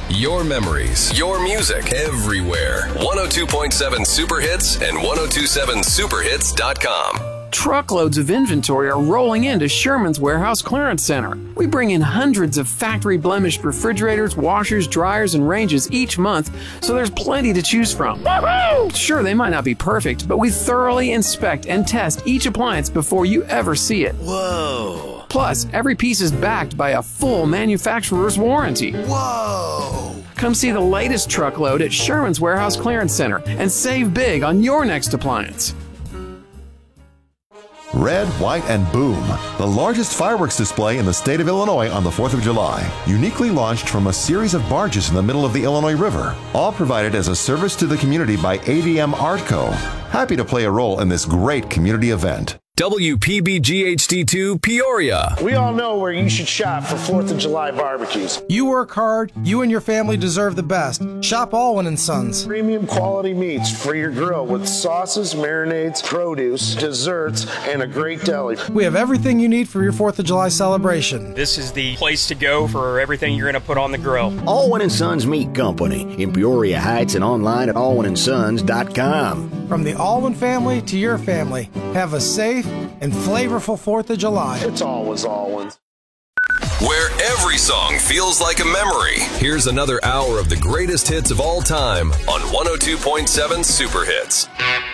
Your memories, your music, everywhere. 102.7 Super Hits and 1027superhits.com. Truckloads of inventory are rolling into Sherman's Warehouse Clearance Center. We bring in hundreds of factory-blemished refrigerators, washers, dryers, and ranges each month, so there's plenty to choose from. Sure, they might not be perfect, but we thoroughly inspect and test each appliance before you ever see it. Whoa! Plus, every piece is backed by a full manufacturer's warranty. Whoa! Come see the latest truckload at Sherman's Warehouse Clearance Center and save big on your next appliance. Red, White, and Boom, the largest fireworks display in the state of Illinois on the 4th of July, uniquely launched from a series of barges in the middle of the Illinois River, all provided as a service to the community by ADM Artco. Happy to play a role in this great community event. WPBGHD2 Peoria. We all know where you should shop for 4th of July barbecues. You work hard, you and your family deserve the best. Shop Alwyn & Sons. Premium quality meats for your grill with sauces, marinades, produce, desserts, and a great deli. We have everything you need for your 4th of July celebration. This is the place to go for everything you're going to put on the grill. Alwyn & Sons Meat Company in Peoria Heights and online at alwynsons.com. From the Alwyn family to your family, have a safe and flavorful 4th of July. It's always Alwyn's. Where every song feels like a memory. Here's another hour of the greatest hits of all time on 102.7 Super Hits.